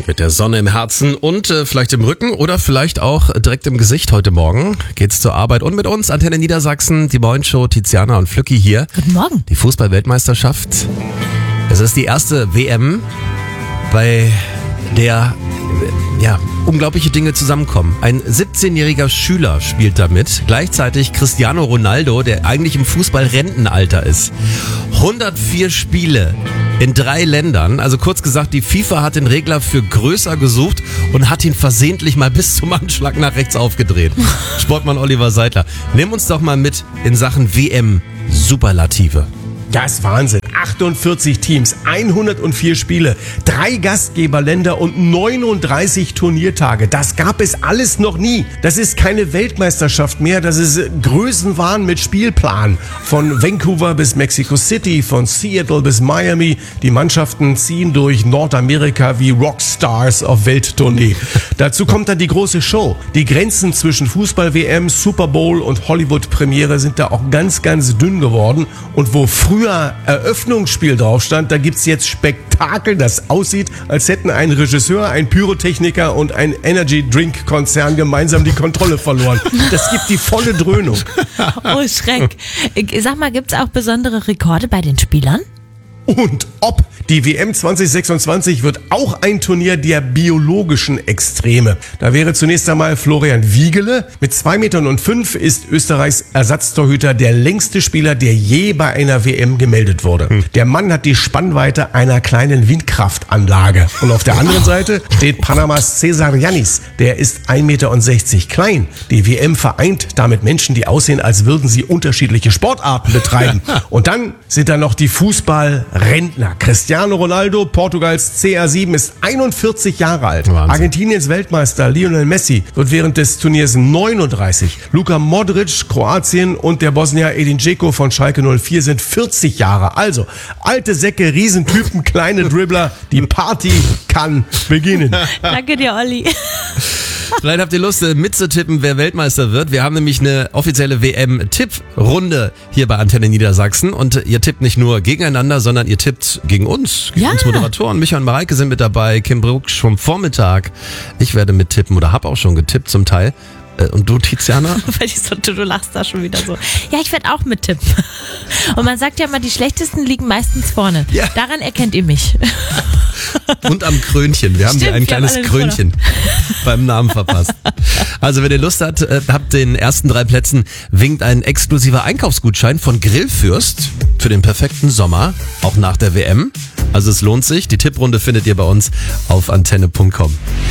Mit der Sonne im Herzen und vielleicht im Rücken oder vielleicht auch direkt im Gesicht heute Morgen geht's zur Arbeit. Und mit uns Antenne Niedersachsen, die Morgenshow, Tiziana und Flücki hier. Guten Morgen. Die Fußball-Weltmeisterschaft. Es ist die erste WM, bei der unglaubliche Dinge zusammenkommen. Ein 17-jähriger Schüler spielt damit. Gleichzeitig Cristiano Ronaldo, der eigentlich im Fußball-Rentenalter ist. 104 Spiele in 3 Ländern. Also kurz gesagt, die FIFA hat den Regler für größer gesucht und hat ihn versehentlich mal bis zum Anschlag nach rechts aufgedreht. Sportmann Oliver Seidler, nimm uns doch mal mit in Sachen WM-Superlative. Das ist Wahnsinn. 48 Teams, 104 Spiele, 3 Gastgeberländer und 39 Turniertage. Das gab es alles noch nie. Das ist keine Weltmeisterschaft mehr, das ist Größenwahn mit Spielplan. Von Vancouver bis Mexico City, von Seattle bis Miami. Die Mannschaften ziehen durch Nordamerika wie Rockstars auf Welttournee. Dazu kommt dann die große Show. Die Grenzen zwischen Fußball-WM, Super Bowl und Hollywood-Premiere sind da auch ganz, ganz dünn geworden. Und wo früher Eröffnungsspiel drauf stand, da gibt's jetzt Spektakel, das aussieht, als hätten ein Regisseur, ein Pyrotechniker und ein Energy-Drink-Konzern gemeinsam die Kontrolle verloren. Das gibt die volle Dröhnung. Oh, Schreck. Sag mal, gibt's auch besondere Rekorde bei den Spielern? Und ob die WM 2026 wird auch ein Turnier der biologischen Extreme. Da wäre zunächst einmal Florian Wiegele. Mit 2,5 Metern ist Österreichs Ersatztorhüter der längste Spieler, der je bei einer WM gemeldet wurde. Der Mann hat die Spannweite einer kleinen Windkraftanlage. Und auf der anderen Seite steht Panamas Cesar Yanis. Der ist 1,60 Meter klein. Die WM vereint damit Menschen, die aussehen, als würden sie unterschiedliche Sportarten betreiben. Und dann sind da noch die Fußballrentner. Cristiano Ronaldo, Portugals CR7, ist 41 Jahre alt. Wahnsinn. Argentiniens Weltmeister Lionel Messi wird während des Turniers 39. Luka Modric, Kroatien und der Bosnier Edin Dzeko von Schalke 04 sind 40 Jahre. Also, alte Säcke, Riesentypen, kleine Dribbler. Die Party kann beginnen. Danke dir, Olli. Vielleicht habt ihr Lust mitzutippen, wer Weltmeister wird. Wir haben nämlich eine offizielle WM-Tipp-Runde hier bei Antenne Niedersachsen. Und ihr tippt nicht nur gegeneinander, sondern ihr tippt gegen uns. Gegen uns Moderatoren. Micha und Mareike sind mit dabei. Kim Bruck vom Vormittag. Ich werde mittippen oder habe auch schon getippt zum Teil. Und du, Tiziana? Du lachst da schon wieder so. Ja, ich werde auch mittippen. Und man sagt ja immer, die Schlechtesten liegen meistens vorne. Ja. Daran erkennt ihr mich. Und am Krönchen. Wir haben hier ein kleines Krönchen beim Namen verpasst. Also, wenn ihr Lust habt, den ersten 3 Plätzen winkt ein exklusiver Einkaufsgutschein von Grillfürst für den perfekten Sommer, auch nach der WM. Also es lohnt sich. Die Tipprunde findet ihr bei uns auf antenne.com.